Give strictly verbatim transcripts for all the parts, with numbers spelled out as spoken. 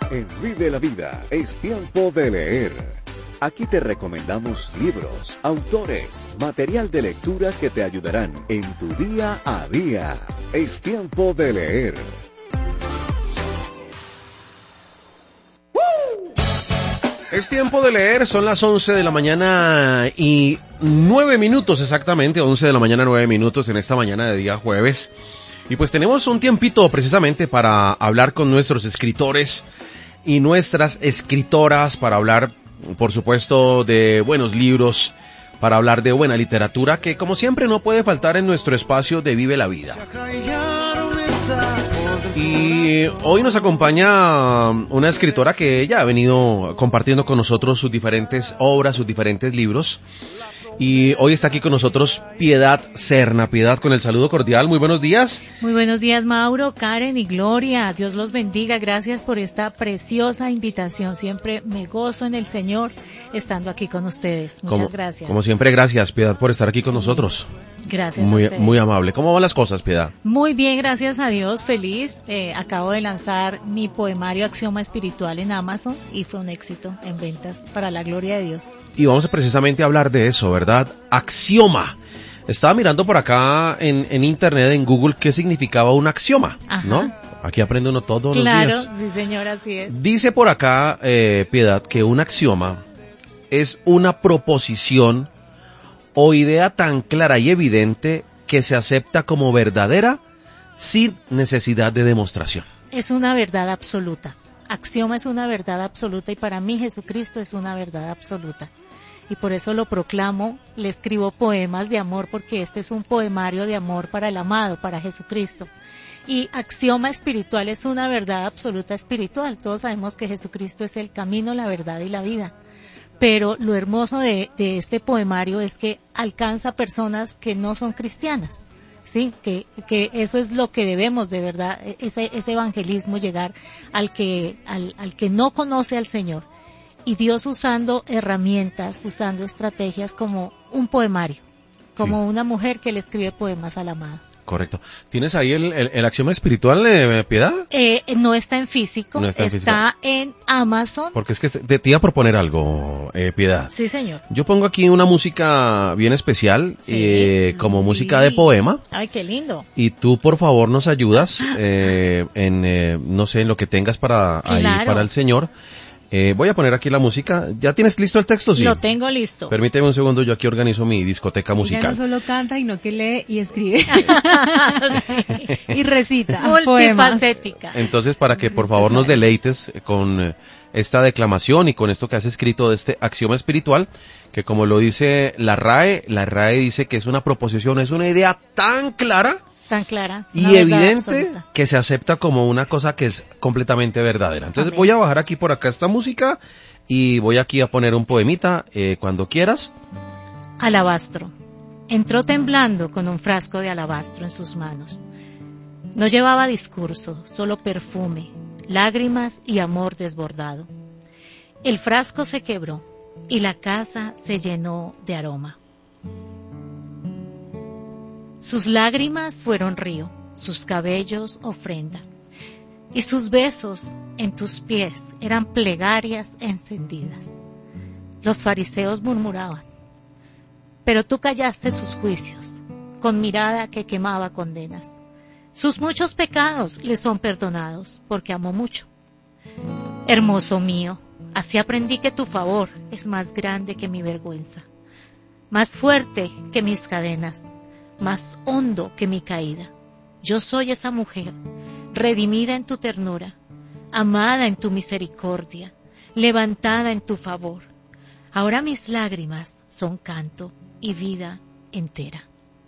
En Vive la Vida es tiempo de leer. Aquí te recomendamos libros, autores, material de lectura que te ayudarán en tu día a día. Es tiempo de leer. Es tiempo de leer, son las once de la mañana y nueve minutos exactamente, once de la mañana nueve minutos en esta mañana de día jueves. Y pues tenemos un tiempito precisamente para hablar con nuestros escritores y nuestras escritoras, para hablar, por supuesto, de buenos libros, para hablar de buena literatura, que como siempre no puede faltar en nuestro espacio de Vive la Vida. Y hoy nos acompaña una escritora que ella ha venido compartiendo con nosotros sus diferentes obras, sus diferentes libros. Y hoy está aquí con nosotros Piedad Serna. Piedad, con el saludo cordial, muy buenos días. Muy buenos días, Mauro, Karen y Gloria. Dios los bendiga. Gracias por esta preciosa invitación. Siempre me gozo en el Señor estando aquí con ustedes. Muchas como, gracias. Como siempre, gracias, Piedad, por estar aquí con nosotros. Gracias muy, a ustedes. Muy amable. ¿Cómo van las cosas, Piedad? Muy bien, gracias a Dios, feliz. Eh, acabo de lanzar mi poemario Axioma Espiritual en Amazon y fue un éxito en ventas, para la gloria de Dios. Y vamos a precisamente a hablar de eso, ¿verdad? Axioma. Estaba mirando por acá en, en internet, en Google, qué significaba un axioma, Ajá. ¿no? Aquí aprende uno todos claro, los días. Claro, sí señor, así es. Dice por acá, eh, Piedad, que un axioma es una proposición o idea tan clara y evidente que se acepta como verdadera sin necesidad de demostración. Es una verdad absoluta. Axioma es una verdad absoluta y para mí Jesucristo es una verdad absoluta. Y por eso lo proclamo, le escribo poemas de amor porque este es un poemario de amor para el amado, para Jesucristo. Y axioma espiritual es una verdad absoluta espiritual. Todos sabemos que Jesucristo es el camino, la verdad y la vida. Pero lo hermoso de, de este poemario es que alcanza personas que no son cristianas. Sí, que, que eso es lo que debemos de verdad, ese, ese evangelismo, llegar al que, al, al que no conoce al Señor. Y Dios usando herramientas, usando estrategias como un poemario, como sí. Una mujer que le escribe poemas al amado. Correcto. ¿Tienes ahí el, el, el axioma espiritual, eh, Piedad? Eh, no está en físico, no está, en, está físico. en Amazon. Porque es que te, te iba a proponer algo, eh, Piedad. Sí, señor. Yo pongo aquí una música bien especial, sí. eh, como sí. música de poema. Ay, qué lindo. Y tú, por favor, nos ayudas eh, en, eh, no sé, en lo que tengas para claro. ahí para el Señor. Eh, voy a poner aquí la música. ¿Ya tienes listo el texto? Sí. Lo tengo listo. Permíteme un segundo, yo aquí organizo mi discoteca musical. Ella no solo canta, sino que lee y escribe. Y recita. Multifacética. Entonces, para que por favor nos deleites con esta declamación y con esto que has escrito de este axioma espiritual, que como lo dice la RAE, la RAE dice que es una proposición, es una idea tan clara, tan clara y evidente absoluta, que se acepta como una cosa que es completamente verdadera. Entonces Amén. Voy a bajar aquí por acá esta música y voy aquí a poner un poemita eh, cuando quieras. Alabastro. Entró temblando con un frasco de alabastro en sus manos. No llevaba discurso, solo perfume, lágrimas y amor desbordado. El frasco se quebró y la casa se llenó de aroma. Sus lágrimas fueron río, sus cabellos ofrenda, y sus besos en tus pies eran plegarias encendidas. Los fariseos murmuraban, pero tú callaste sus juicios, con mirada que quemaba condenas. Sus muchos pecados le son perdonados, porque amó mucho. Hermoso mío, así aprendí que tu favor es más grande que mi vergüenza, más fuerte que mis cadenas, más hondo que mi caída. Yo soy esa mujer, redimida en tu ternura, amada en tu misericordia, levantada en tu favor. Ahora mis lágrimas son canto y vida entera.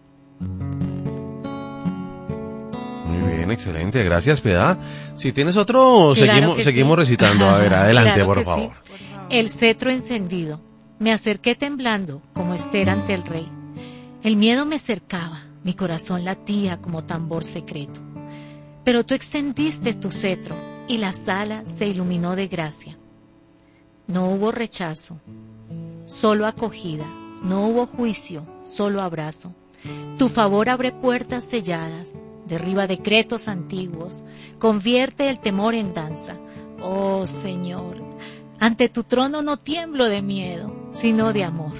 Muy bien, excelente, gracias, Piedad. Si tienes otro, claro seguimos, seguimos sí. recitando. A ver, adelante, claro por, favor. Sí. por favor. El cetro encendido. Me acerqué temblando como Ester ante el rey. El miedo me cercaba, mi corazón latía como tambor secreto. Pero tú extendiste tu cetro y la sala se iluminó de gracia. No hubo rechazo, solo acogida. No hubo juicio, solo abrazo. Tu favor abre puertas selladas, derriba decretos antiguos, convierte el temor en danza, Oh Señor, ante tu trono no tiemblo de miedo, sino de amor.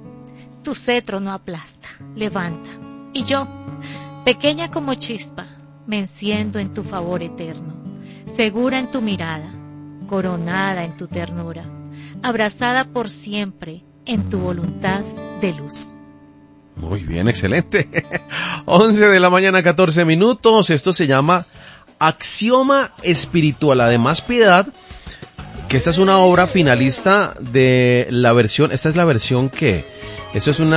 Tu cetro no aplasta, levanta. Y yo, pequeña como chispa, me enciendo en tu favor eterno, segura en tu mirada, coronada en tu ternura, abrazada por siempre en tu voluntad de luz. Muy bien, excelente. once de la mañana, catorce minutos. Esto se llama Axioma Espiritual. Además, Piedad, que esta es una obra finalista de la versión, esta es la versión que, eso es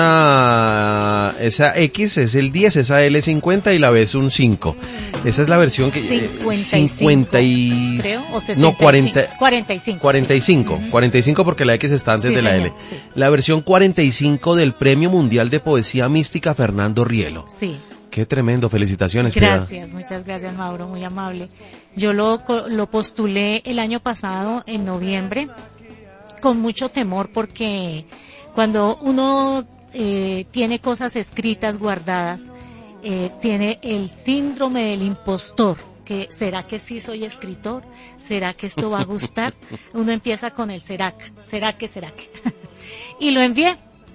una, esa X es el diez, esa L es cincuenta y la B es un cinco. Esa es la versión que, cincuenta y cinco, cincuenta y, creo, o sesenta y cinco, no, cuarenta, cuarenta y cinco. cuarenta y cinco, sí. cuarenta y cinco porque la X está antes Sí, de la señor, L. sí. La versión cuarenta y cinco del Premio Mundial de Poesía Mística Fernando Rielo. Sí. Qué tremendo, felicitaciones. Piedad. Gracias, muchas gracias, Mauro, muy amable. Yo lo, lo postulé el año pasado, en noviembre, con mucho temor porque cuando uno eh, tiene cosas escritas, guardadas, eh, tiene el síndrome del impostor, que ¿será que sí soy escritor? ¿Será que esto va a gustar? Uno empieza con el será que, será que, será que. Y lo envié.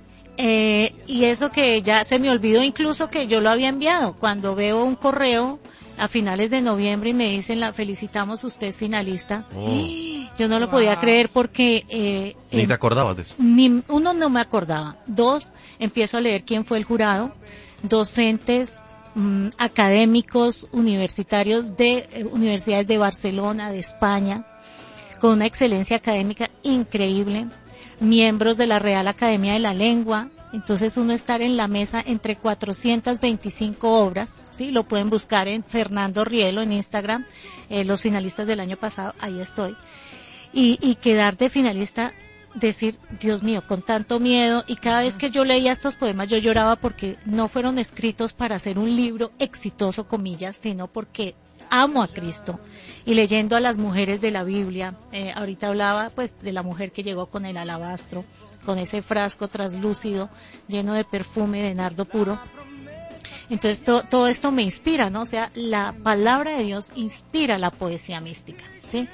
Eh, y eso que ya se me olvidó incluso que yo lo había enviado. Cuando veo un correo a finales de noviembre y me dicen, la felicitamos, usted es finalista. Oh. Yo no lo wow. podía creer porque... Eh, Ni eh, te acordabas de eso. Ni, uno, no me acordaba. Dos, empiezo a leer quién fue el jurado. Docentes, mmm, académicos, universitarios de eh, universidades de Barcelona, de España, con una excelencia académica increíble. Miembros de la Real Academia de la Lengua. Entonces uno estar en la mesa entre cuatrocientas veinticinco obras, sí, lo pueden buscar en Fernando Rielo en Instagram, eh, los finalistas del año pasado, ahí estoy. Y, y quedar de finalista, decir, Dios mío, con tanto miedo, y cada vez que yo leía estos poemas yo lloraba porque no fueron escritos para hacer un libro exitoso, comillas, sino porque amo a Cristo. Y leyendo a las mujeres de la Biblia, eh, ahorita hablaba pues de la mujer que llegó con el alabastro, con ese frasco traslúcido lleno de perfume de nardo puro. Entonces to, todo esto me inspira, ¿no? O sea, la palabra de Dios inspira la poesía mística, ¿sí?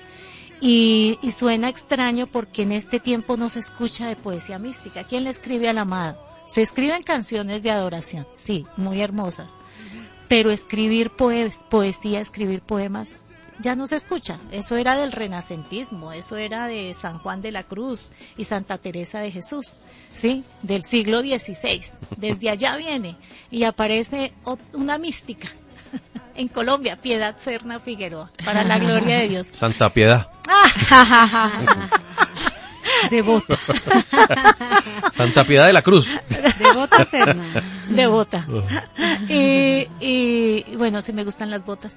Y, y suena extraño porque en este tiempo no se escucha de poesía mística. ¿Quién le escribe al amado? Se escriben canciones de adoración, sí, muy hermosas. Pero escribir poes, poesía, escribir poemas, ya no se escucha. Eso era del renacentismo, eso era de San Juan de la Cruz y Santa Teresa de Jesús, ¿sí? Del siglo dieciséis. Desde allá viene y aparece una mística en Colombia, Piedad Serna Figueroa, para la gloria de Dios. Santa Piedad. Devota. Santa Piedad de la Cruz. Devota Serna. Devota. Y, y bueno, si me gustan las botas.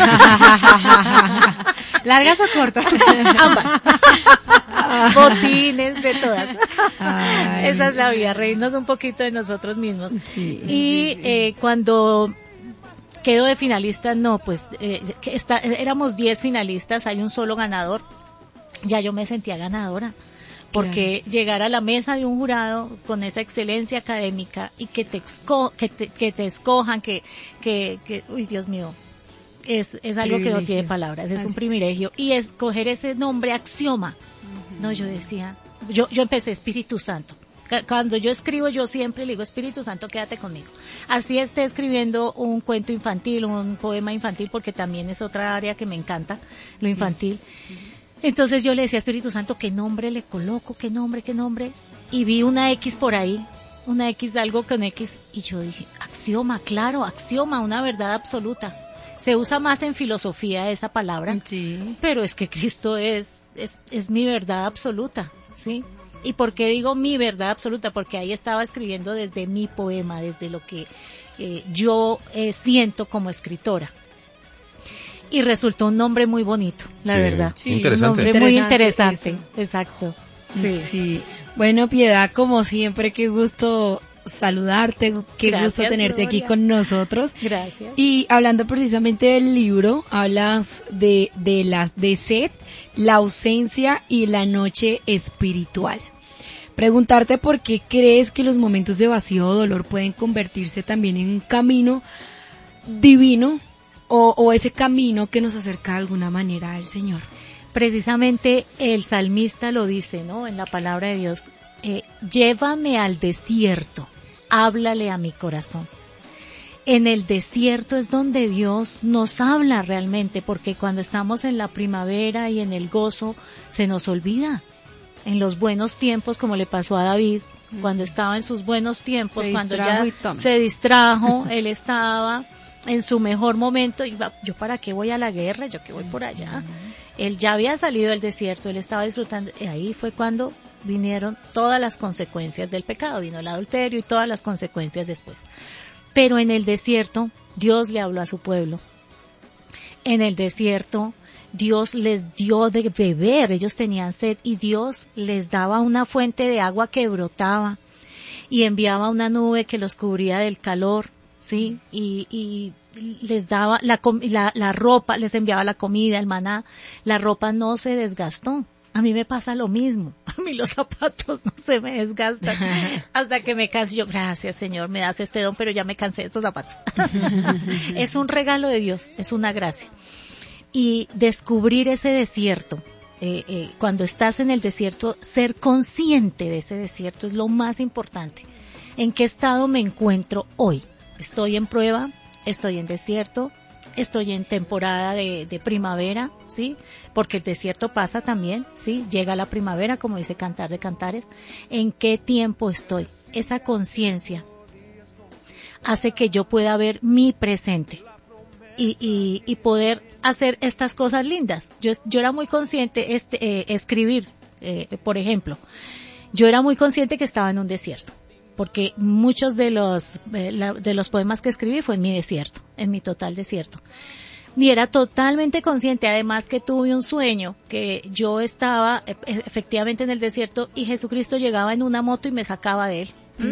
¿Largas o cortas? Ambas. Botines, de todas. Ay. Esa es la vida, reírnos un poquito de nosotros mismos. Sí. Y eh, cuando quedo de finalista, no, pues eh, está, éramos diez finalistas, hay un solo ganador. Ya yo me sentía ganadora. Porque claro, llegar a la mesa de un jurado con esa excelencia académica y que te, exco, que te, que te escojan, que, que, que, uy, Dios mío, es, es algo que no tiene palabras, es Así un privilegio. Y escoger ese nombre axioma, uh-huh. no, yo decía, yo, yo empecé Espíritu Santo. Cuando yo escribo, yo siempre le digo, Espíritu Santo, quédate conmigo. Así esté escribiendo un cuento infantil, un poema infantil, porque también es otra área que me encanta, lo infantil. Sí. Uh-huh. Entonces yo le decía, Espíritu Santo, ¿qué nombre le coloco? ¿Qué nombre? ¿Qué nombre? Y vi una X por ahí, una X, algo con X, y yo dije, axioma, claro, axioma, una verdad absoluta. Se usa más en filosofía esa palabra, sí, pero es que Cristo es, es, es mi verdad absoluta, ¿sí? ¿Y por qué digo mi verdad absoluta? Porque ahí estaba escribiendo desde mi poema, desde lo que eh, yo eh, siento como escritora. Y resultó un nombre muy bonito, la sí, verdad. Sí, interesante. Un nombre interesante, muy interesante, eso. Exacto. Sí. sí. Bueno, Piedad, como siempre, qué gusto saludarte, qué Gracias, gusto tenerte Gloria. aquí con nosotros. Gracias. Y hablando precisamente del libro, hablas de, de la, de Set, la ausencia y la noche espiritual. Preguntarte por qué crees que los momentos de vacío o dolor pueden convertirse también en un camino divino, O, o ese camino que nos acerca de alguna manera al Señor. Precisamente el salmista lo dice, ¿no? En la palabra de Dios, eh, llévame al desierto, háblale a mi corazón. En el desierto es donde Dios nos habla realmente, porque cuando estamos en la primavera y en el gozo, se nos olvida. En los buenos tiempos, como le pasó a David, mm. cuando estaba en sus buenos tiempos, cuando ya se distrajo, él estaba en su mejor momento, y yo para qué voy a la guerra, yo que voy por allá. Mm. Él ya había salido del desierto, él estaba disfrutando, y ahí fue cuando vinieron todas las consecuencias del pecado, vino el adulterio y todas las consecuencias después. Pero en el desierto, Dios le habló a su pueblo. En el desierto, Dios les dio de beber, ellos tenían sed, y Dios les daba una fuente de agua que brotaba, y enviaba una nube que los cubría del calor, ¿sí? Y, y les daba la, la, la ropa, les enviaba la comida, el maná, la ropa no se desgastó. A mí me pasa lo mismo, a mí los zapatos no se me desgastan, hasta que me canso yo, gracias Señor, me das este don, pero ya me cansé de estos zapatos. Es un regalo de Dios, es una gracia. Y descubrir ese desierto, eh, eh, cuando estás en el desierto, ser consciente de ese desierto es lo más importante. ¿En qué estado me encuentro hoy? ¿Estoy en prueba? ¿Estoy en desierto? Estoy en temporada de, de primavera, ¿sí? Porque el desierto pasa también, ¿sí? Llega la primavera, como dice Cantar de Cantares. ¿En qué tiempo estoy? Esa conciencia hace que yo pueda ver mi presente y, y, y poder hacer estas cosas lindas. Yo, yo era muy consciente, este, eh, escribir, eh, por ejemplo. Yo era muy consciente que estaba en un desierto, porque muchos de los eh, la, de los poemas que escribí fue en mi desierto, en mi total desierto. Y era totalmente consciente, además que tuve un sueño, que yo estaba e- efectivamente en el desierto y Jesucristo llegaba en una moto y me sacaba de él.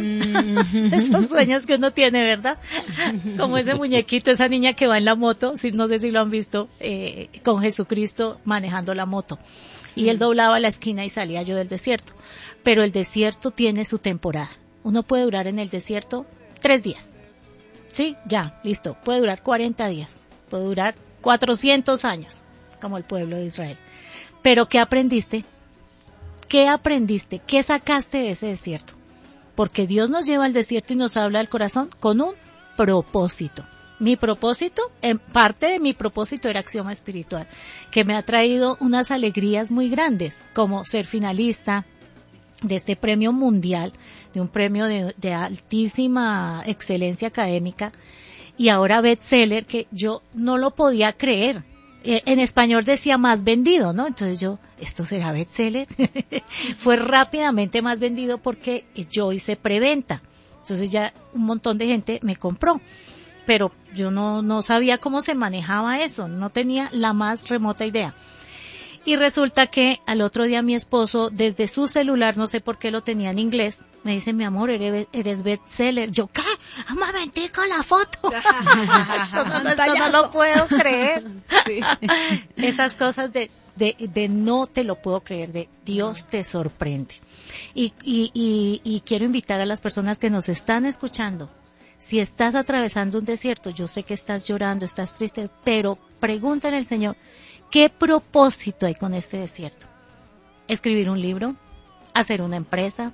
¿Mm? Esos sueños que uno tiene, ¿verdad? Como ese muñequito, esa niña que va en la moto, si, no sé si lo han visto, eh, con Jesucristo manejando la moto. Y él doblaba la esquina y salía yo del desierto. Pero el desierto tiene su temporada. Uno puede durar en el desierto tres días. Sí, ya, listo. Puede durar cuarenta días. Puede durar cuatrocientos años, como el pueblo de Israel. Pero ¿qué aprendiste? ¿Qué aprendiste? ¿Qué sacaste de ese desierto? Porque Dios nos lleva al desierto y nos habla al corazón con un propósito. Mi propósito, en parte de mi propósito era Axioma Espiritual, que me ha traído unas alegrías muy grandes, como ser finalista de este premio mundial, de un premio de, de altísima excelencia académica, y ahora bestseller, que yo no lo podía creer. Eh, en español decía más vendido, ¿no? Entonces yo, ¿esto será bestseller? Fue rápidamente más vendido porque yo hice preventa. Entonces ya un montón de gente me compró. Pero yo no, no sabía cómo se manejaba eso, no tenía la más remota idea. Y resulta que al otro día mi esposo, desde su celular, no sé por qué lo tenía en inglés, me dice, mi amor, eres, eres bestseller. Yo, ¿qué? Un momentico la foto. esto, no, esto no lo puedo creer. Sí. Esas cosas de, de, de no te lo puedo creer, de Dios te sorprende. Y, y, y, y quiero invitar a las personas que nos están escuchando. Si estás atravesando un desierto, yo sé que estás llorando, estás triste, pero pregúntale al Señor, ¿qué propósito hay con este desierto? ¿Escribir un libro? ¿Hacer una empresa?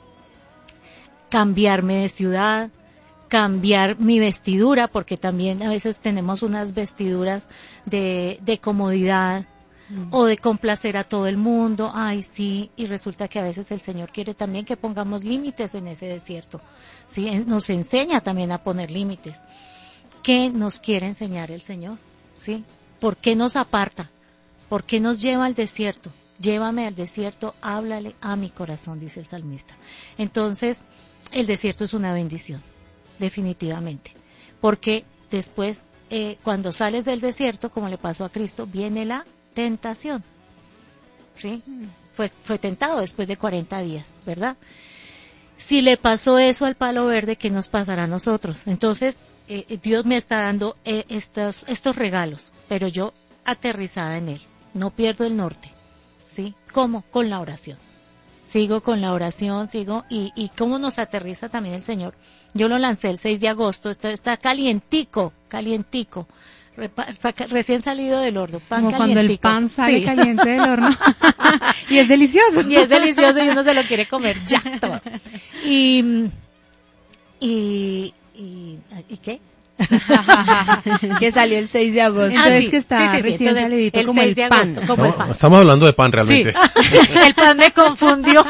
¿Cambiarme de ciudad? ¿Cambiar mi vestidura? Porque también a veces tenemos unas vestiduras de, de comodidad mm. o de complacer a todo el mundo. Ay, sí, y resulta que a veces el Señor quiere también que pongamos límites en ese desierto. Sí, nos enseña también a poner límites. ¿Qué nos quiere enseñar el Señor? ¿Sí? ¿Por qué nos aparta? ¿Por qué nos lleva al desierto? Llévame al desierto, háblale a mi corazón, dice el salmista. Entonces, el desierto es una bendición, definitivamente. Porque después, eh, cuando sales del desierto, como le pasó a Cristo, viene la tentación. ¿Sí? Fue, fue tentado después de cuarenta días, ¿verdad? Si le pasó eso al palo verde, ¿qué nos pasará a nosotros? Entonces, eh, Dios me está dando eh, estos, estos regalos, pero yo aterrizada en Él, no pierdo el norte, ¿sí? ¿Cómo? Con la oración. Sigo con la oración, sigo, y, y cómo nos aterriza también el Señor. Yo lo lancé el seis de agosto, está, está calientico, calientico, Repa- saca- recién salido del horno, pan Como cuando el calientico. pan sale Sí. caliente del horno. Y es delicioso. Y es delicioso y uno se lo quiere comer ya todo. Y, y, y, ¿y qué? Que salió el seis de agosto. Ah, Entonces sí, que está sí, sí, sí. recién Entonces, salidito el como seis el de pan. agosto, como el Estamos, pan. estamos hablando de pan Sí, realmente. el pan me confundió.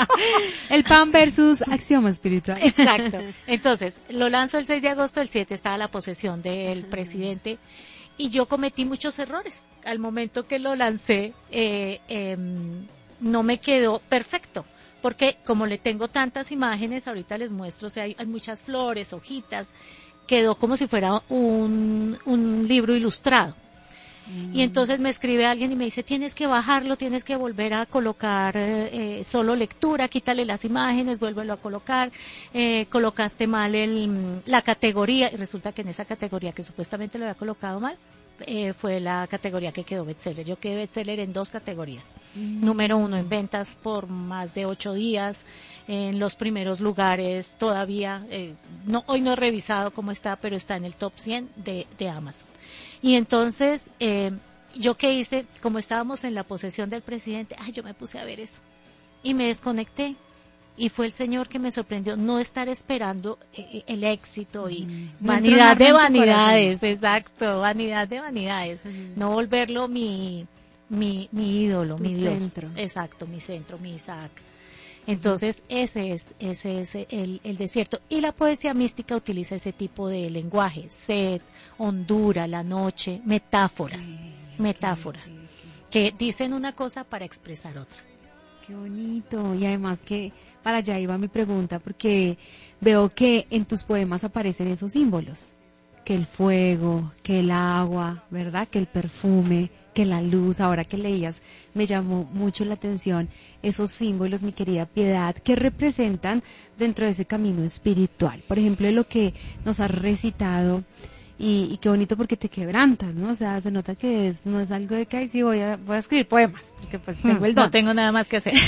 El pan versus axioma espiritual. Exacto. Entonces, lo lanzo el seis de agosto, el siete estaba la posesión del presidente y yo cometí muchos errores. Al momento que lo lancé, eh, eh, no me quedó perfecto. Porque como le tengo tantas imágenes, ahorita les muestro, o sea, hay, hay muchas flores, hojitas, quedó como si fuera un, un libro ilustrado. Mm. Y entonces me escribe alguien y me dice, tienes que bajarlo, tienes que volver a colocar eh, solo lectura, quítale las imágenes, vuélvelo a colocar, eh, colocaste mal el, la categoría, y resulta que en esa categoría que supuestamente lo había colocado mal, eh, fue la categoría que quedó bestseller. Yo quedé bestseller en dos categorías. Mm. Número uno en ventas por más de ocho días, en los primeros lugares todavía, eh, no, hoy no he revisado cómo está, pero está en el top cien de, de Amazon. Y entonces, eh, yo qué hice, como estábamos en la posesión del presidente, ay, yo me puse a ver eso y me desconecté. Y fue el Señor que me sorprendió no estar esperando eh, el éxito y mm. vanidad de vanidades, exacto, vanidad de vanidades, mm. no volverlo mi mi mi ídolo, tu mi Dios, centro. Exacto, mi centro, mi Isaac. Entonces ese es ese es el, el desierto y la poesía mística utiliza ese tipo de lenguaje, sed, hondura, la noche, metáforas, okay, metáforas okay, okay. que dicen una cosa para expresar otra. Qué bonito, y además que para allá iba mi pregunta, porque veo que en tus poemas aparecen esos símbolos, que el fuego, que el agua, ¿verdad? Que el perfume, que la luz. Ahora que leías, me llamó mucho la atención esos símbolos, mi querida Piedad, que representan dentro de ese camino espiritual. Por ejemplo, lo que nos has recitado, y, y qué bonito porque te quebrantas, ¿no? O sea, se nota que es, no es algo de que, ay, sí, voy a, voy a escribir poemas, porque pues tengo el don. No tengo nada más que hacer.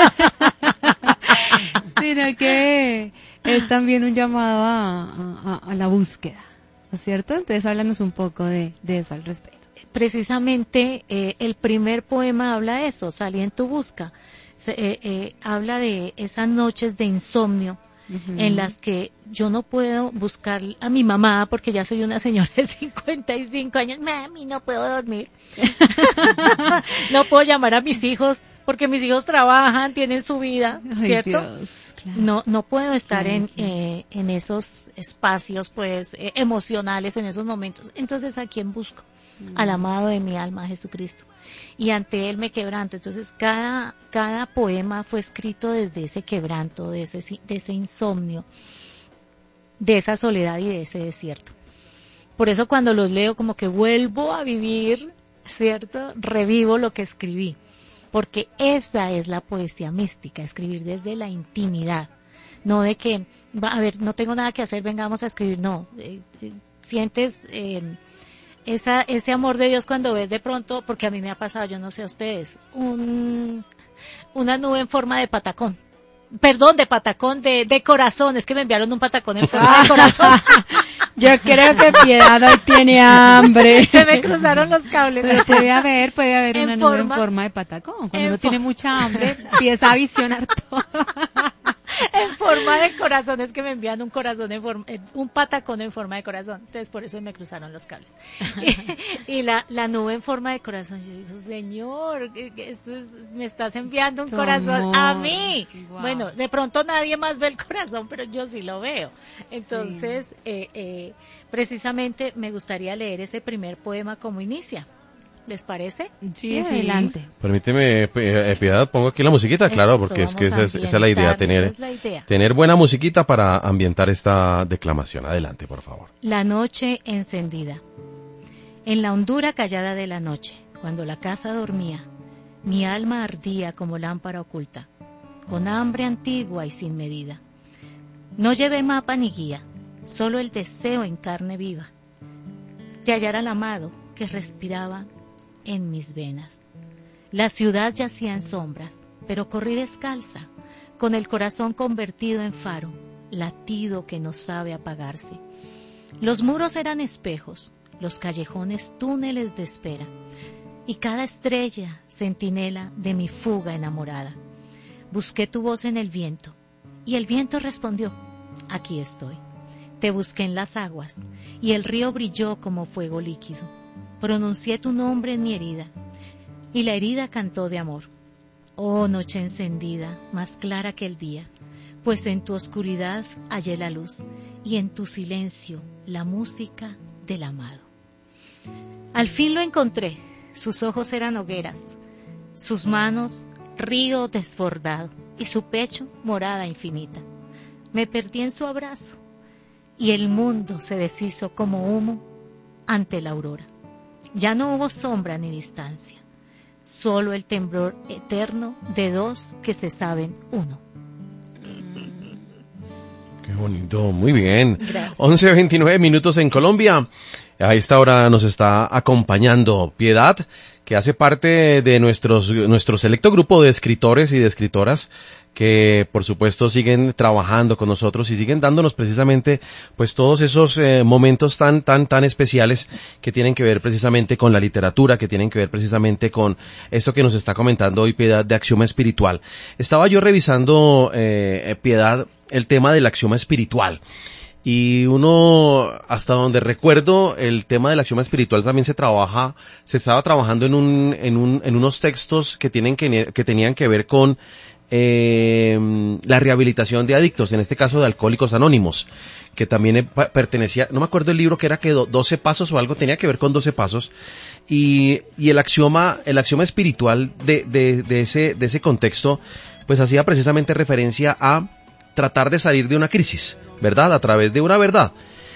Sino que es también un llamado a, a, a la búsqueda, ¿no es cierto? Entonces háblanos un poco de, de eso al respecto. Precisamente eh, el primer poema habla de eso, Salí en tu busca. Se, eh, eh, habla de esas noches de insomnio uh-huh. en las que yo no puedo buscar a mi mamá porque ya soy una señora de cincuenta y cinco años. Mami, no puedo dormir. No puedo llamar a mis hijos porque mis hijos trabajan, tienen su vida, Ay, ¿cierto? Dios, claro. No, no puedo estar claro, en, claro. Eh, en esos espacios, pues, eh, emocionales en esos momentos. Entonces, ¿a quién busco? Mm. Al amado de mi alma, Jesucristo. Y ante Él me quebranto. Entonces, cada, cada poema fue escrito desde ese quebranto, de ese, de ese insomnio, de esa soledad y de ese desierto. Por eso cuando los leo, como que vuelvo a vivir, ¿cierto? Revivo lo que escribí. Porque esa es la poesía mística, escribir desde la intimidad, no de que, a ver, no tengo nada que hacer, venga, vamos a escribir, no, eh, eh, sientes eh, esa, ese amor de Dios cuando ves de pronto, porque a mí me ha pasado, yo no sé a ustedes, un, una nube en forma de patacón, perdón, de patacón, de, de corazón, es que me enviaron un patacón en forma de corazón. Yo creo que Piedad hoy tiene hambre. Se me cruzaron los cables. Pero puede haber, puede haber en una forma, nube en forma de patacón. Cuando uno fo- tiene mucha hambre, empieza a visionar todo. En forma de corazón, es que me envían un corazón en forma, un patacón en forma de corazón. Entonces por eso me cruzaron los cables. Y, y la, la nube en forma de corazón, yo digo, Señor, esto es, me estás enviando un Tu corazón amor. a mí. Wow. Bueno, de pronto nadie más ve el corazón, pero yo sí lo veo. Entonces, sí. eh, eh, precisamente me gustaría leer ese primer poema como inicia. ¿Les parece? Sí, sí, adelante. Permíteme, eh, Piedad, pongo aquí la musiquita, Esto, claro, porque es que esa es, esa es la idea, tener, es la idea. tener buena musiquita para ambientar esta declamación. Adelante, por favor. La noche encendida. En la hondura callada de la noche, cuando la casa dormía, mi alma ardía como lámpara oculta, con hambre antigua y sin medida. No llevé mapa ni guía, solo el deseo en carne viva, de hallar al amado que respiraba en mis venas. La ciudad yacía en sombras, pero corrí descalza, con el corazón convertido en faro, latido que no sabe apagarse. Los muros eran espejos, los callejones túneles de espera, y cada estrella centinela de mi fuga enamorada. Busqué tu voz en el viento, y el viento respondió, aquí estoy. Te busqué en las aguas, y el río brilló como fuego líquido. Pronuncié tu nombre en mi herida, y la herida cantó de amor. Oh noche encendida, más clara que el día, pues en tu oscuridad hallé la luz, y en tu silencio la música del amado. Al fin lo encontré, sus ojos eran hogueras, sus manos río desbordado, y su pecho morada infinita. Me perdí en su abrazo, y el mundo se deshizo como humo ante la aurora. Ya no hubo sombra ni distancia, solo el temblor eterno de dos que se saben uno. Qué bonito, muy bien. Gracias. once veintinueve minutos en Colombia. A esta hora nos está acompañando Piedad, que hace parte de nuestros, nuestro selecto grupo de escritores y de escritoras que por supuesto siguen trabajando con nosotros y siguen dándonos precisamente pues todos esos eh, momentos tan tan tan especiales que tienen que ver precisamente con la literatura, que tienen que ver precisamente con esto que nos está comentando hoy Piedad de axioma espiritual. Estaba yo revisando eh, Piedad el tema del axioma espiritual. Y uno, hasta donde recuerdo, el tema del axioma espiritual también se trabaja, se estaba trabajando en un, en un, en unos textos que tienen que, que tenían que ver con, eh, la rehabilitación de adictos, en este caso de Alcohólicos Anónimos, que también pertenecía, no me acuerdo el libro que era que doce pasos o algo, tenía que ver con doce pasos, y, y el axioma, el axioma espiritual de, de, de ese, de ese contexto, pues hacía precisamente referencia a tratar de salir de una crisis, ¿verdad? A través de una verdad.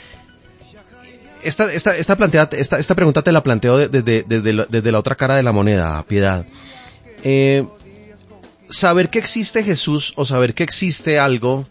Esta, esta, esta, plantea, esta, esta pregunta te la planteo desde, desde, desde, la, desde la otra cara de la moneda, Piedad. Eh, saber que existe Jesús o saber que existe algo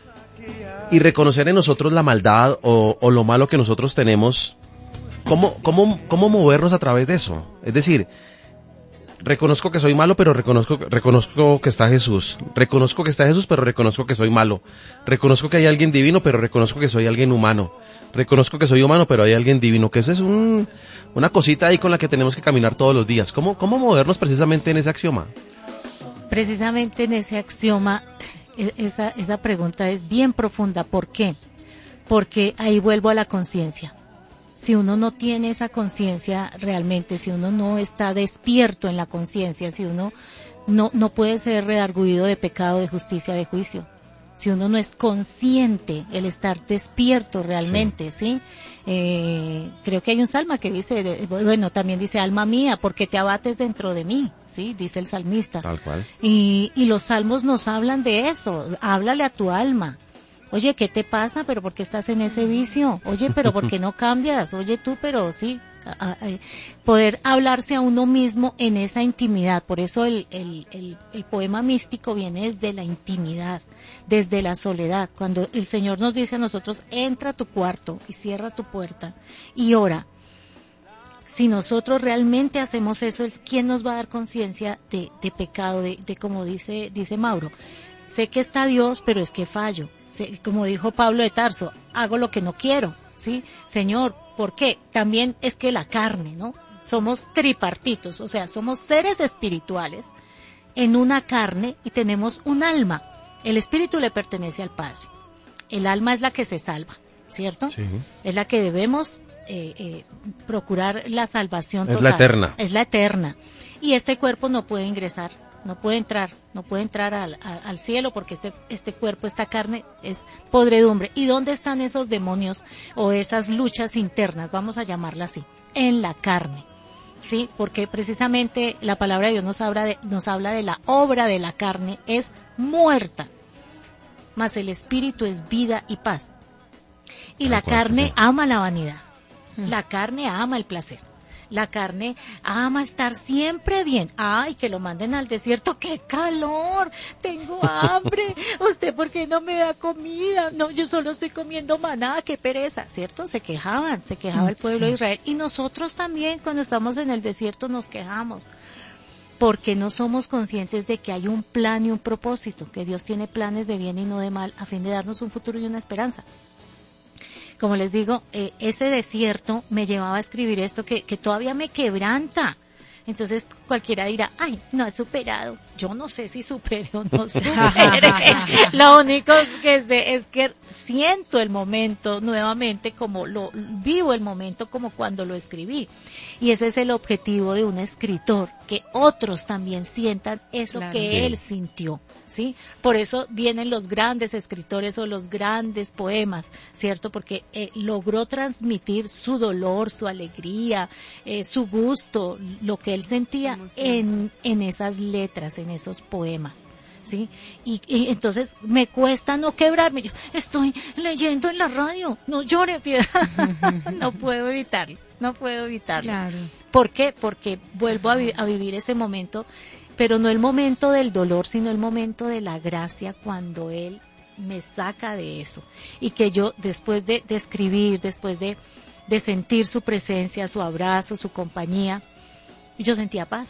y reconocer en nosotros la maldad o, o lo malo que nosotros tenemos, ¿cómo, cómo, cómo movernos a través de eso? Es decir, reconozco que soy malo, pero reconozco, reconozco que está Jesús. Reconozco que está Jesús, pero reconozco que soy malo. Reconozco que hay alguien divino, pero reconozco que soy alguien humano. Reconozco que soy humano, pero hay alguien divino. Que eso es un, una cosita ahí con la que tenemos que caminar todos los días. ¿Cómo, cómo movernos precisamente en ese axioma? Precisamente en ese axioma, esa, esa pregunta es bien profunda. ¿Por qué? Porque ahí vuelvo a la conciencia. Si uno no tiene esa conciencia realmente, si uno no está despierto en la conciencia, si uno no, no puede ser redarguido de pecado, de justicia, de juicio. Si uno no es consciente, el estar despierto realmente, ¿sí? ¿sí? Eh, creo que hay un salmo que dice, bueno, también dice, alma mía, ¿por qué te abates dentro de mí? Sí, dice el salmista. Tal cual. Y, y los salmos nos hablan de eso, háblale a tu alma. Oye, ¿qué te pasa? ¿Pero por qué estás en ese vicio? Oye, ¿pero por qué no cambias? Oye, tú, pero sí. A, a, poder hablarse a uno mismo en esa intimidad. Por eso el, el, el, el poema místico viene desde la intimidad, desde la soledad. Cuando el Señor nos dice a nosotros, entra a tu cuarto y cierra tu puerta y ora. Si nosotros realmente hacemos eso, ¿quién nos va a dar conciencia de, de pecado? De, de como dice, dice Mauro. Sé que está Dios, pero es que fallo. Como dijo Pablo de Tarso, hago lo que no quiero, ¿sí? Señor, ¿por qué? También es que la carne, ¿no? Somos tripartitos, o sea, somos seres espirituales en una carne y tenemos un alma. El espíritu le pertenece al Padre. El alma es la que se salva, ¿cierto? Sí. Es la que debemos eh, eh, procurar la salvación total. Es la eterna. Es la eterna. Y este cuerpo no puede ingresar. No puede entrar, no puede entrar al, al, al cielo porque este, este cuerpo, esta carne es podredumbre. ¿Y dónde están esos demonios o esas luchas internas? Vamos a llamarla así, en la carne, ¿sí? Porque precisamente la palabra de Dios nos habla de, nos habla de la obra de la carne es muerta, mas el espíritu es vida y paz. Y la carne ama la vanidad, la carne ama el placer. La carne ama estar siempre bien. Ay, que lo manden al desierto. ¡Qué calor! Tengo hambre. ¿Usted por qué no me da comida? No, yo solo estoy comiendo maná. ¡Qué pereza! ¿Cierto? Se quejaban, se quejaba el pueblo de Israel. Y nosotros también, cuando estamos en el desierto, nos quejamos. Porque no somos conscientes de que hay un plan y un propósito. Que Dios tiene planes de bien y no de mal, a fin de darnos un futuro y una esperanza. como les digo, eh, ese desierto me llevaba a escribir esto que, que todavía me quebranta. Entonces cualquiera dirá, ay, no he superado. Yo no sé si superé o no superé. Lo único que sé es que siento el momento nuevamente como lo vivo el momento como cuando lo escribí. Y ese es el objetivo de un escritor, que otros también sientan eso claro, que sí. él sintió. ¿Sí? Por eso vienen los grandes escritores o los grandes poemas, ¿cierto? Porque eh, logró transmitir su dolor, su alegría, eh, su gusto, lo que él sentía en, en esas letras, en esos poemas. ¿Sí? Y, y entonces me cuesta no quebrarme. Yo estoy leyendo en la radio, no llore, piedad. No puedo evitarlo, no puedo evitarlo. Claro. ¿Por qué? Porque vuelvo a, vi- a vivir ese momento, pero no el momento del dolor, sino el momento de la gracia cuando Él me saca de eso. Y que yo, después de, de escribir, después de, de sentir su presencia, su abrazo, su compañía, yo sentía paz.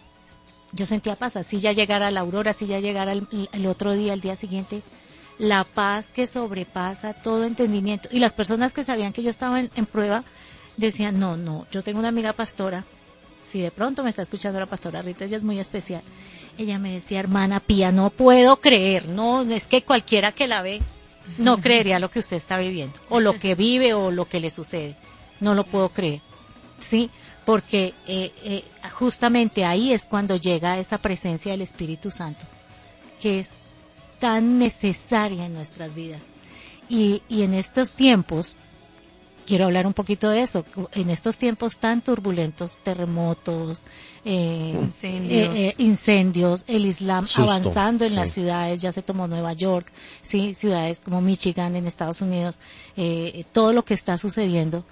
Yo sentía paz, así ya llegara la aurora, así ya llegara el, el otro día, el día siguiente, la paz que sobrepasa todo entendimiento. Y las personas que sabían que yo estaba en, en prueba, decían, no, no, yo tengo una amiga pastora, si de pronto me está escuchando la pastora Rita, ella es muy especial, ella me decía, hermana Pía, no puedo creer, no, es que cualquiera que la ve, no creería lo que usted está viviendo, o lo que vive, o lo que le sucede, no lo puedo creer, ¿sí? Porque eh, eh, justamente ahí es cuando llega esa presencia del Espíritu Santo, que es tan necesaria en nuestras vidas, y, y en estos tiempos, quiero hablar un poquito de eso, en estos tiempos tan turbulentos, terremotos, eh, incendios. Eh, eh, incendios, el Islam Susto, avanzando en sí. las ciudades, ya se tomó Nueva York, sí, ciudades como Michigan en Estados Unidos, eh, todo lo que está sucediendo,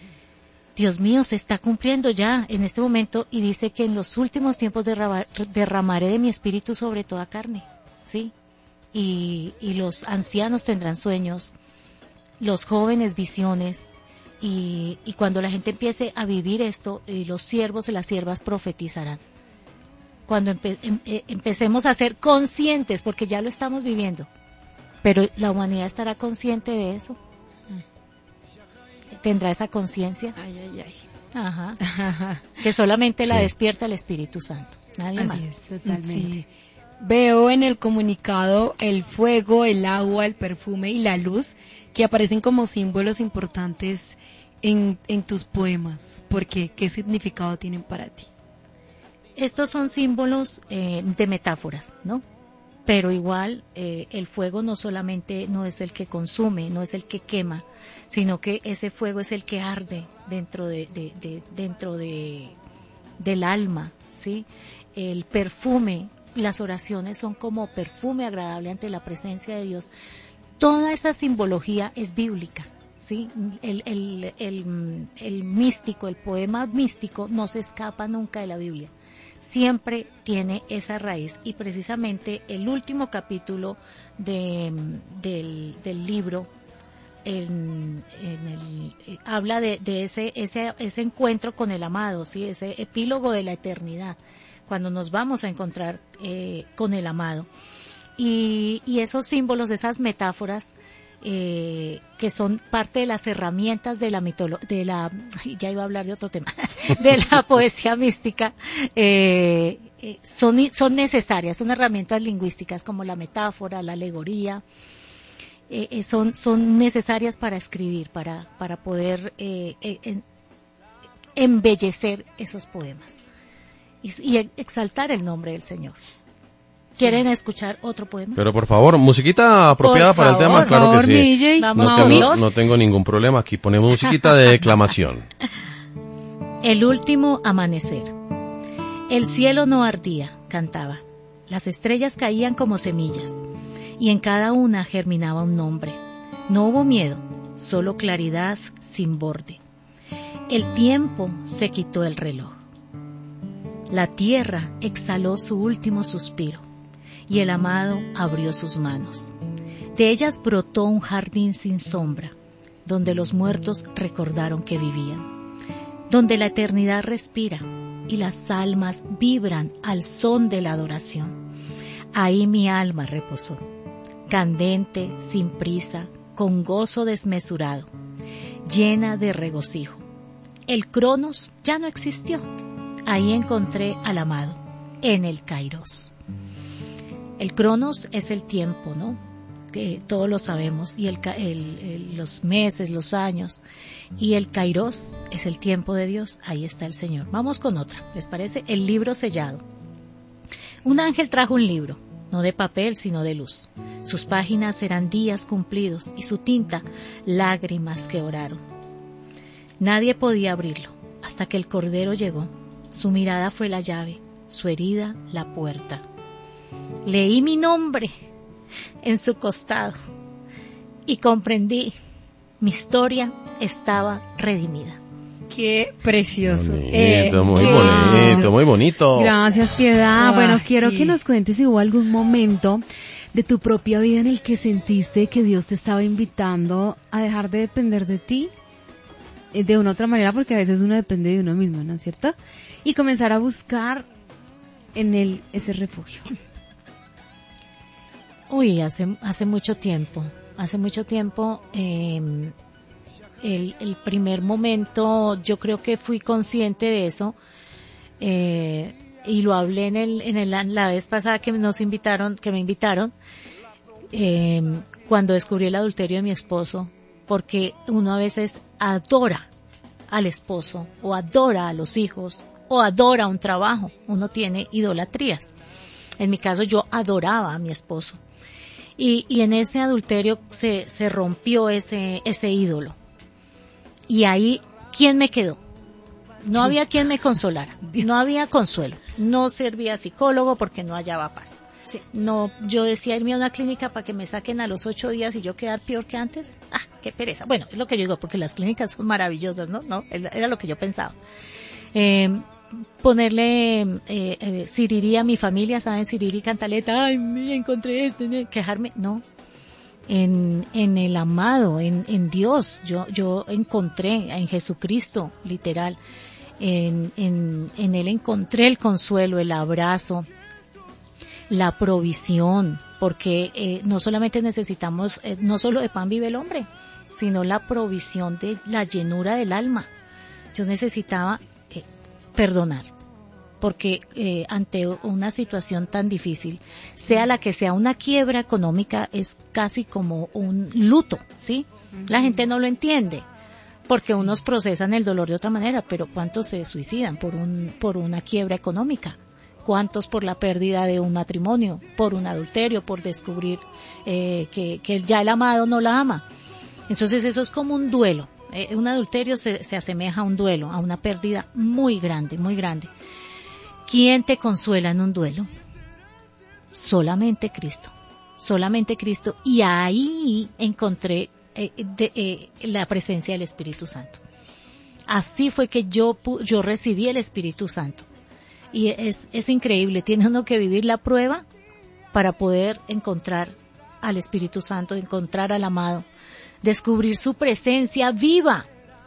Dios mío, se está cumpliendo ya en este momento, y dice que en los últimos tiempos derramar, derramaré de mi espíritu sobre toda carne, sí, y, y los ancianos tendrán sueños, los jóvenes visiones. Y, y cuando la gente empiece a vivir esto, y los siervos y las siervas profetizarán. Cuando empe, em, eh, empecemos a ser conscientes, porque ya lo estamos viviendo, pero la humanidad estará consciente de eso. ¿Tendrá esa conciencia? Ay, ay, ay. Ajá. Que solamente sí. la despierta el Espíritu Santo, nadie Así más. Es, totalmente. Sí. Veo en el comunicado el fuego, el agua, el perfume y la luz, que aparecen como símbolos importantes en, en tus poemas. ¿Por qué? ¿Qué significado tienen para ti? Estos son símbolos eh, de metáforas, ¿no? Pero igual eh, el fuego no solamente no es el que consume, no es el que quema, sino que ese fuego es el que arde dentro de, de, de dentro de del alma, ¿sí? El perfume, las oraciones son como perfume agradable ante la presencia de Dios. Toda esa simbología es bíblica, ¿sí? El, el, el, el místico, el poema místico no se escapa nunca de la Biblia. Siempre tiene esa raíz, y precisamente el último capítulo de, del, del libro en, en el, eh, habla de, de ese, ese, ese encuentro con el amado, ¿sí? Ese epílogo de la eternidad, cuando nos vamos a encontrar eh, con el amado. Y, y esos símbolos, esas metáforas, eh, que son parte de las herramientas de la mitología, de la, ya iba a hablar de otro tema, de la poesía mística, eh, eh, son, son necesarias, son herramientas lingüísticas como la metáfora, la alegoría, eh, eh, son, son necesarias para escribir, para, para poder eh, eh, en, embellecer esos poemas y, y exaltar el nombre del Señor. ¿Quieren escuchar otro poema? Pero por favor, musiquita apropiada por para favor, el tema, claro favor, que sí. D J, no, tengo, no tengo ningún problema, aquí ponemos musiquita de declamación. El último amanecer. El cielo no ardía, cantaba. Las estrellas caían como semillas, y en cada una germinaba un nombre. No hubo miedo, solo claridad sin borde. El tiempo se quitó el reloj. La tierra exhaló su último suspiro, y el amado abrió sus manos. De ellas brotó un jardín sin sombra, donde los muertos recordaron que vivían, donde la eternidad respira y las almas vibran al son de la adoración. Ahí mi alma reposó, candente, sin prisa, con gozo desmesurado, llena de regocijo. El Cronos ya no existió. Ahí encontré al amado, en el Kairos. El Cronos es el tiempo, ¿no? Que todos lo sabemos, y el, el, el, los meses, los años, y el Kairos es el tiempo de Dios. Ahí está el Señor. Vamos con otra, ¿les parece? El libro sellado. Un ángel trajo un libro, no de papel, sino de luz. Sus páginas eran días cumplidos, y su tinta, lágrimas que oraron. Nadie podía abrirlo, hasta que el Cordero llegó. Su mirada fue la llave, su herida la puerta. Leí mi nombre en su costado y comprendí, mi historia estaba redimida. Qué precioso. Bonito, Eh, muy qué- bonito, muy bonito. Gracias, Piedad. Ah, bueno, quiero sí. que nos cuentes si hubo algún momento de tu propia vida en el que sentiste que Dios te estaba invitando a dejar de depender de ti eh, de una otra manera, porque a veces uno depende de uno mismo, ¿no es cierto? Y comenzar a buscar en él ese refugio. Uy, hace, hace mucho tiempo, hace mucho tiempo, eh, el, el primer momento, yo creo que fui consciente de eso, eh, y lo hablé en el, en el, la vez pasada que nos invitaron, que me invitaron, eh, cuando descubrí el adulterio de mi esposo, porque uno a veces adora al esposo, o adora a los hijos, o adora un trabajo, uno tiene idolatrías. En mi caso yo adoraba a mi esposo. Y, y en ese adulterio se, se rompió ese, ese ídolo. Y ahí, ¿quién me quedó? No había quien me consolara, no había consuelo, no servía psicólogo porque no hallaba paz. Sí. No, yo decía irme a una clínica para que me saquen a los ocho días y yo quedar peor que antes. Ah, qué pereza. Bueno, es lo que yo digo, porque las clínicas son maravillosas, ¿no? No, era lo que yo pensaba. Eh, ponerle eh, eh, Siriri a mi familia, ¿saben? Siriri Cantaleta, ay, mira, encontré esto, quejarme, no. En, en el amado, en, en Dios, yo, yo encontré en Jesucristo, literal, en, en, en Él encontré el consuelo, el abrazo, la provisión, porque eh, no solamente necesitamos, eh, no solo de pan vive el hombre, sino la provisión de la llenura del alma. Yo necesitaba eh, perdonar, porque eh, ante una situación tan difícil, sea la que sea, una quiebra económica es casi como un luto, ¿sí? Uh-huh. La gente no lo entiende, porque sí. Unos procesan el dolor de otra manera, pero ¿cuántos se suicidan por un por una quiebra económica? ¿Cuántos por la pérdida de un matrimonio, por un adulterio, por descubrir eh, que, que ya el amado no la ama? Entonces eso es como un duelo. Eh, un adulterio se, se asemeja a un duelo, a una pérdida muy grande, muy grande. ¿Quién te consuela en un duelo? Solamente Cristo, solamente Cristo. Y ahí encontré eh, de, eh, la presencia del Espíritu Santo. Así fue que yo, yo recibí el Espíritu Santo. Y es, es increíble, tiene uno que vivir la prueba para poder encontrar al Espíritu Santo, encontrar al amado, descubrir su presencia viva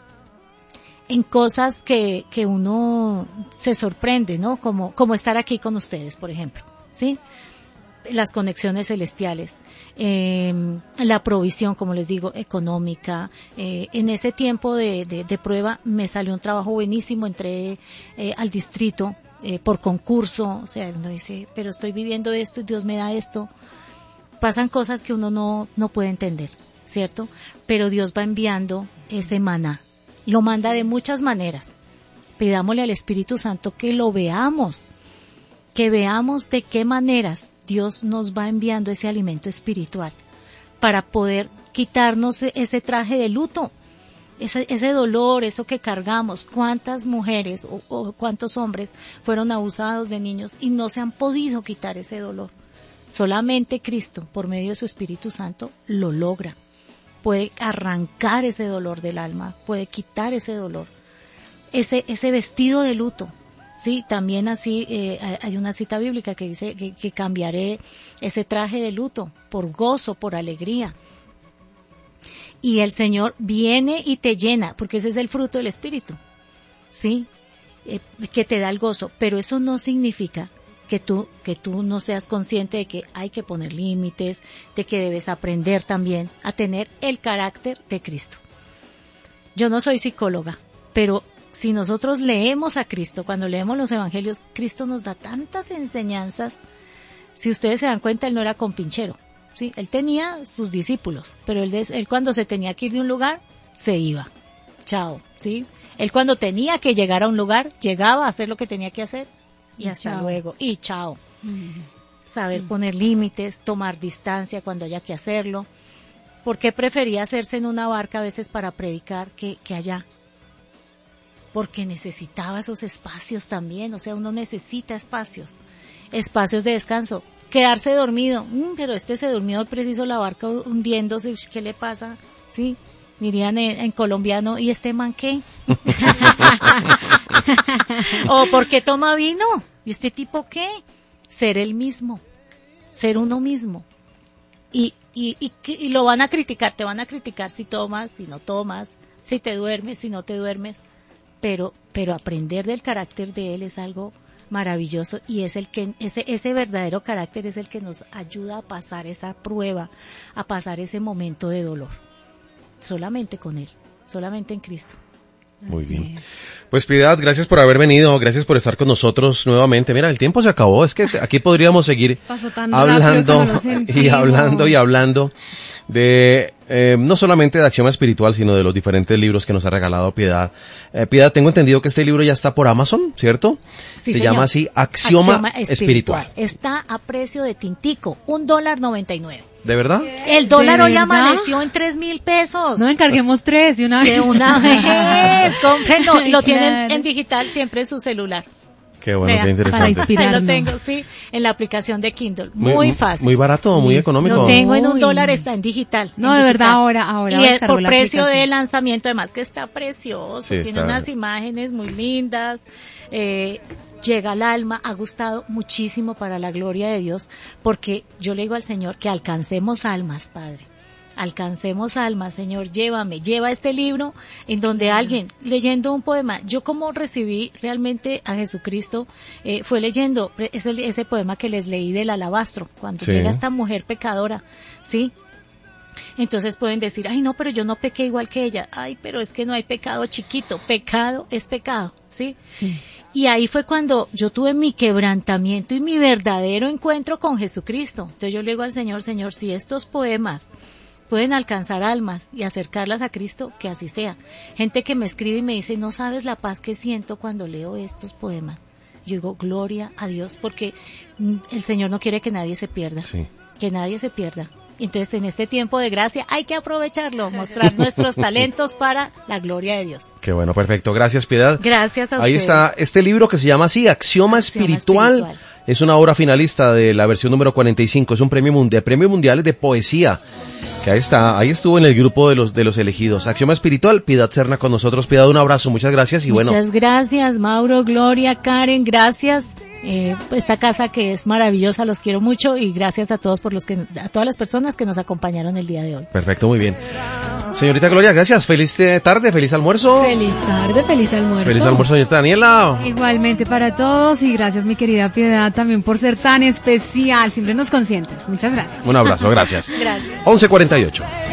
en cosas que, que uno se sorprende, ¿no? Como, como estar aquí con ustedes, por ejemplo, ¿sí? Las conexiones celestiales, eh, la provisión, como les digo, económica. Eh, en ese tiempo de, de, de prueba me salió un trabajo buenísimo, entré eh, al distrito eh, por concurso, o sea, uno dice, pero estoy viviendo esto y Dios me da esto. Pasan cosas que uno no, no puede entender, ¿cierto? Pero Dios va enviando ese maná. Lo manda de muchas maneras. Pidámosle al Espíritu Santo que lo veamos, que veamos de qué maneras Dios nos va enviando ese alimento espiritual para poder quitarnos ese traje de luto, ese, ese dolor, eso que cargamos. ¿Cuántas mujeres o, o cuántos hombres fueron abusados de niños y no se han podido quitar ese dolor? Solamente Cristo, por medio de su Espíritu Santo, lo logra. Puede arrancar ese dolor del alma, puede quitar ese dolor, ese ese vestido de luto. Sí, también así eh, hay una cita bíblica que dice que, que cambiaré ese traje de luto por gozo, por alegría. Y el Señor viene y te llena, porque ese es el fruto del Espíritu, sí, eh, que te da el gozo. Pero eso no significa que tú, que tú no seas consciente de que hay que poner límites, de que debes aprender también a tener el carácter de Cristo. yo no soy psicóloga, pero si nosotros leemos a Cristo, cuando leemos los evangelios, Cristo nos da tantas enseñanzas. Si ustedes se dan cuenta, él no era compinchero, ¿sí? Él tenía sus discípulos, pero él, él cuando se tenía que ir de un lugar, se iba. Chao, ¿sí? Él cuando tenía que llegar a un lugar, llegaba a hacer lo que tenía que hacer y, y hasta chao. luego, y chao. Mm. Saber mm. poner límites, tomar distancia cuando haya que hacerlo. ¿Por qué prefería hacerse en una barca a veces para predicar que, que allá? Porque necesitaba esos espacios también, o sea, uno necesita espacios, espacios de descanso. Quedarse dormido, mm, pero este se durmió preciso la barca hundiéndose, ¿qué le pasa? Sí, dirían en, en colombiano, ¿y este man qué? O ¿por qué toma vino? ¿Y este tipo qué? Ser el mismo, ser uno mismo. Y, y, y, y lo van a criticar, te van a criticar si tomas, si no tomas, si te duermes, si no te duermes, pero, pero aprender del carácter de él es algo maravilloso y es el que, ese, ese verdadero carácter es el que nos ayuda a pasar esa prueba, a pasar ese momento de dolor. Solamente con él, solamente en Cristo. Muy bien. Pues Piedad, gracias por haber venido, gracias por estar con nosotros nuevamente. Mira, el tiempo se acabó, es que aquí podríamos seguir hablando y hablando y hablando de eh, no solamente de Axioma Espiritual, sino de los diferentes libros que nos ha regalado Piedad. Eh, Piedad, tengo entendido que este libro ya está por Amazon, ¿cierto? Sí, se señor. llama así, Axioma, Axioma Espiritual. Espiritual. Está a precio de tintico, un dólar noventa y nueve. ¿De verdad? El dólar ¿De hoy verdad? amaneció en tres mil pesos. No, encarguemos tres de una vez. De una vez, cómprenlo. Lo Claro. tienen en digital siempre en su celular. Qué bueno, Vea, qué interesante. para Ahí lo inspirarnos. tengo, sí, en la aplicación de Kindle. Muy, fácil. Muy barato, muy económico. Lo tengo en un Uy. dólar, está en digital. No, en de digital. verdad, ahora, ahora. Y es descargo por la precio de aplicación. lanzamiento, además que está precioso, Sí, tiene está. unas imágenes muy lindas, eh, llega al alma, ha gustado muchísimo para la gloria de Dios, porque yo le digo al Señor que alcancemos almas, Padre. Alcancemos almas, Señor, llévame, lleva este libro en donde alguien, leyendo un poema, yo como recibí realmente a Jesucristo, eh, fue leyendo ese, ese poema que les leí del alabastro, cuando Sí. llega esta mujer pecadora, ¿sí? Entonces pueden decir, ay no, pero yo no pequé igual que ella, ay, pero es que no hay pecado chiquito, pecado es pecado, ¿sí? Sí. Y ahí fue cuando yo tuve mi quebrantamiento y mi verdadero encuentro con Jesucristo. Entonces yo le digo al Señor, Señor, si estos poemas pueden alcanzar almas y acercarlas a Cristo, que así sea. Gente que me escribe y me dice, no sabes la paz que siento cuando leo estos poemas. Yo digo, gloria a Dios, porque el Señor no quiere que nadie se pierda, Sí. que nadie se pierda. Entonces, en este tiempo de gracia hay que aprovecharlo, mostrar nuestros talentos para la gloria de Dios. Qué bueno, perfecto. Gracias, Piedad. Gracias a Ahí ustedes. está este libro que se llama así, Axioma, Axioma Espiritual. Espiritual. Es una obra finalista de la versión número cuarenta y cinco. Es un premio mundial, premio mundial de poesía. Que ahí está, ahí estuvo en el grupo de los de los elegidos. Axioma Espiritual, Piedad Serna con nosotros. Piedad, un abrazo, muchas gracias y bueno. Muchas gracias, Mauro, Gloria, Karen, gracias. Eh, esta casa que es maravillosa, los quiero mucho y gracias a todos por los que, a todas las personas que nos acompañaron el día de hoy. Perfecto, muy bien. Señorita Gloria, gracias. Feliz eh, tarde, feliz almuerzo. Feliz tarde, feliz almuerzo. Feliz almuerzo, señorita Daniela. Igualmente para todos y gracias mi querida Piedad también por ser tan especial, siempre nos consientes. Muchas gracias. Un abrazo, gracias. Gracias. once cuarenta y ocho.